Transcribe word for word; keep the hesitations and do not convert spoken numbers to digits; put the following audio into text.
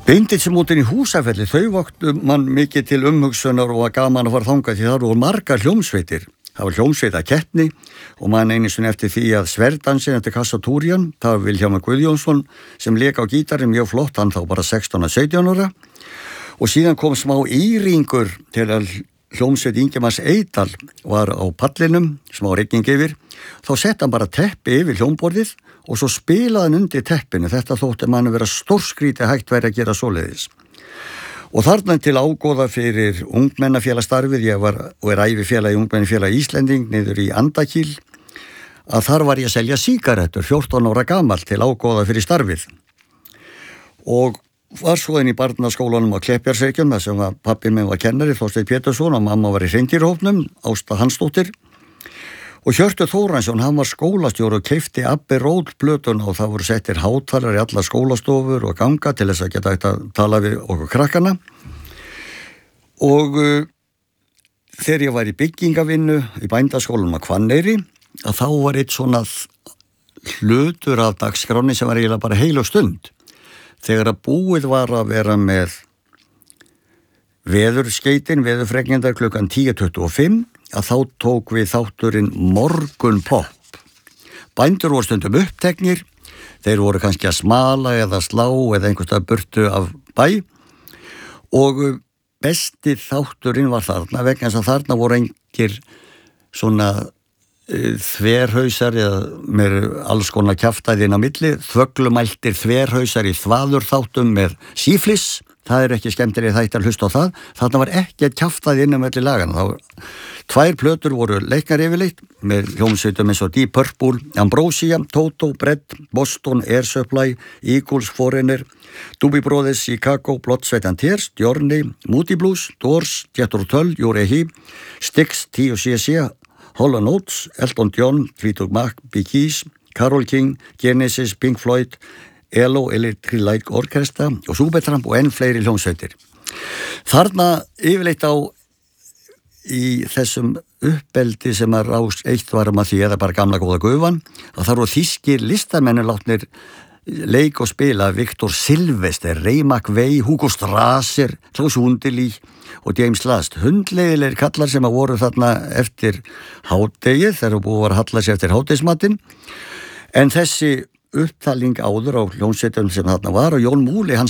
Bindindismótin í Húsafelli, þau vöktu mann mikið til umhugsunar og var gaman að fara þangað því það voru margar hljómsveitir. Það var hljómsveita keppni og mann einu sinni eftir því að Sverdansin eftir Kassatúrjan, það var Vilhjálmur Guðjónsson sem lék á gítarinn mjög flott, hann þá bara sextán og sautján ára. Og síðan kom smá íringur til að hljómsveit Ingimars Eydal var á pallinum, smá rigning yfir. Þá sett hann bara teppi yfir hljómborðið og svo spilaði hann undir teppinu. Þetta þótti manni vera stórskrítið hægt væri að gera svoleiðis. Og þarna til ágóða fyrir ungmennafélagstarfið, ég var og er ævifélagi ungmennafélagi Íslending niður í Andakíl, að þar var ég að selja sígarettur, fjórtán ára gamall til ágóða fyrir starfið. Og var svo inn í barnaskólanum á Kleppjárnsreykjum, þar sem pappi minn var kennari, Þorsteinn Pétursson, og mamma var í hreindýrahópnum, Ásta Hansdóttir. Og Hjörtur Þóransson, hann var skólastjóri og keypti Abbey Road plötuna og það voru settir hátalar í alla skólastofur og ganga til þess að geta hægt að tala við okkur krakkana. Og uh, þegar ég var í byggingavinnu í bændaskólanum á Hvanneyri, að þá var eitt svona hlutur af dagskráni sem var eiginlega bara heil og stund. Þegar að búið var að vera með veðurskeytin, veðurfregnindar klukkan tíu tuttugu og fimm, að þá tók við þátturinn Morgun Popp. Bændur voru stundum uppteknir, þeir voru kannski að smala eða slá eða einhverstað burtu af bæ og besti þátturinn var þarna vegna þess að þarna voru engir svona uh, þverhausar eða með alls konar kjaftæði inn á milli, þvöglumæltir þverhausar í þvaðurþáttum með síflis. Það er ekki skemmtilega þætti að hlusta á það. Þarna var ekki að kjaftaði inn á milli lagana. Það var tvær plötur voru leiknar yfirleitt með hljómsveitum eins og Deep Purple, Ambrosia, Toto, Bread, Boston, Air Supply, Eagles, Foreigner, Doobie Brothers, Chicago, Blood, Sweat and Tears, Journey, Moody Blues, Doors, Jethro Tull, Uriah Heep, Styx, T C C, Hall and Oates, Elton John, Fleetwood Mac, Bee Gees, Carole King, Genesis, Pink Floyd, E L O, Electric Light Orchestra og Supertramp og enn fleiri hljómsveitir. Þarna yfirleitt á í þessum uppeldi sem að Rás eitt var um að því eða bara gamla góða gufan, að það voru þýskir listamennir látnir leik og spila Viktor Silvester, Ray McVey, Hugo Strasser, Klaus Hundelí og James Last, hundleiðilegir kallar sem að voru þarna eftir hádegið, þegar búið var að halla sig eftir hádegismatinn. En þessi upptalning áður á hljómsveitum sem þarna var og Jón Múli, hann